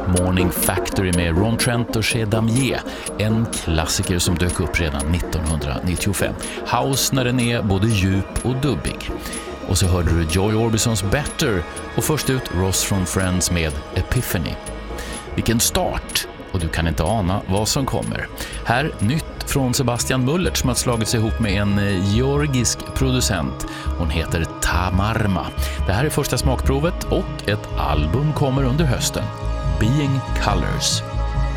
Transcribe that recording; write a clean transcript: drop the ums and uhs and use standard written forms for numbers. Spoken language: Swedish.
Morning Factory med Ron Trent och Chez Damier, en klassiker som dök upp redan 1995. House när den är både djup och dubbig. Och så hörde du Joy Orbisons Better och först ut Ross from Friends med Epiphany. Vilken start! Och du kan inte ana vad som kommer. Här nytt från Sebastian Mullert som har slagit sig ihop med en georgisk producent. Hon heter Tamarma. Det här är första smakprovet och ett album kommer under hösten. Being Colors.